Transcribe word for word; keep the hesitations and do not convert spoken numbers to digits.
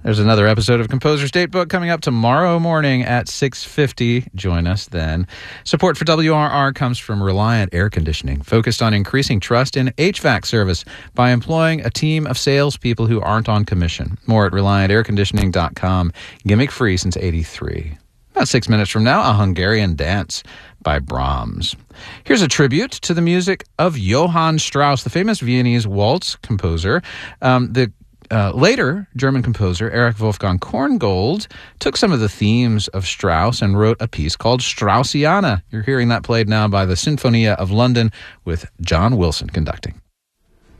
There's another episode of Composer's Datebook coming up tomorrow morning at six fifty. Join us then. Support for W R R comes from Reliant Air Conditioning, focused on increasing trust in H V A C service by employing a team of salespeople who aren't on commission. More at reliant air conditioning dot com. Gimmick free since eighty-three. About six minutes from now, a Hungarian dance by Brahms. Here's a tribute to the music of Johann Strauss, the famous Viennese waltz composer. Um, the Uh, later, German composer Erich Wolfgang Korngold took some of the themes of Strauss and wrote a piece called Straussiana. You're hearing that played now by the Sinfonia of London with John Wilson conducting.